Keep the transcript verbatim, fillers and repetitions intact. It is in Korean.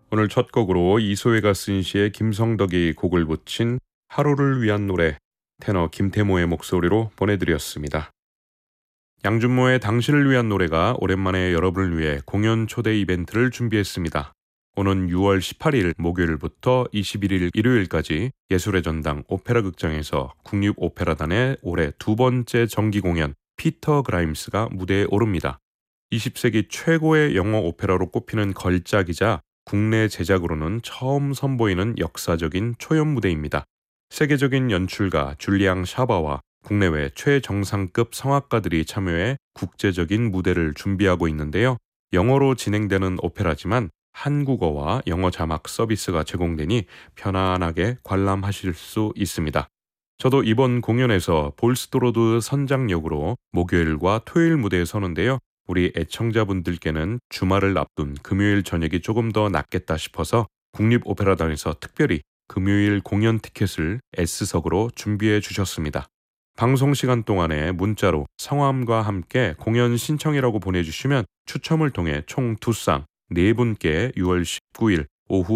오늘 첫 곡으로 이소혜가 쓴 시에 김성덕이 곡을 붙인 하루를 위한 노래, 테너 김태모의 목소리로 보내드렸습니다. 양준모의 당신을 위한 노래가 오랜만에 여러분을 위해 공연 초대 이벤트를 준비했습니다. 오는 유월 십팔일 목요일부터 이십일일 일요일까지 예술의 전당 오페라 극장에서 국립오페라단의 올해 두 번째 정기 공연 피터 그라임스가 무대에 오릅니다. 이십 세기 최고의 영어 오페라로 꼽히는 걸작이자 국내 제작으로는 처음 선보이는 역사적인 초연 무대입니다. 세계적인 연출가 줄리앙 샤바와 국내외 최정상급 성악가들이 참여해 국제적인 무대를 준비하고 있는데요. 영어로 진행되는 오페라지만 한국어와 영어 자막 서비스가 제공되니 편안하게 관람하실 수 있습니다. 저도 이번 공연에서 볼스토로드 선장 역으로 목요일과 토요일 무대에 서는데요. 우리 애청자분들께는 주말을 앞둔 금요일 저녁이 조금 더 낫겠다 싶어서 국립오페라단에서 특별히 금요일 공연 티켓을 S석으로 준비해 주셨습니다. 방송 시간 동안에 문자로 성함과 함께 공연 신청이라고 보내주시면 추첨을 통해 총 두 쌍 네 분께 유월 십구일 오후